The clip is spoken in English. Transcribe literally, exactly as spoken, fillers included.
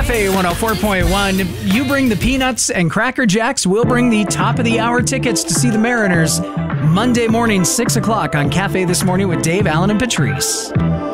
Cafe one oh four point one. You bring the peanuts and Cracker Jacks. We'll bring the top of the hour tickets to see the Mariners Monday morning, six o'clock on Cafe This Morning with Dave, Allen, and Patrice.